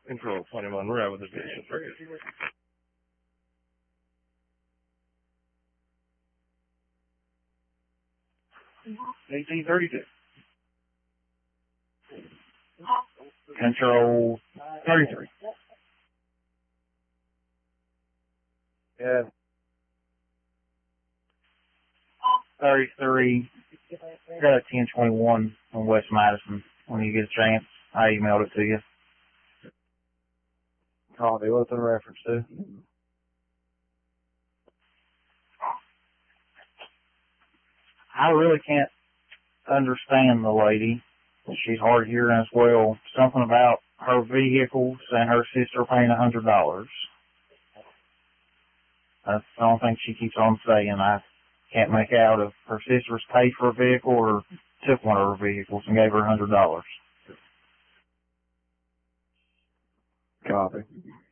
Control 20 Monroe with a vision for you. 1832. Control 33. Yeah. 33. I got a 1021 on West Madison. When you get a chance, I emailed it to you. Copy. What's in reference to? I really can't understand the lady. She's hard of hearing as well. Something about her vehicles and her sister paying $100. That's the only thing she keeps on saying. I can't make out if her sisters paid for a vehicle or took one of her vehicles and gave her $100. Copy.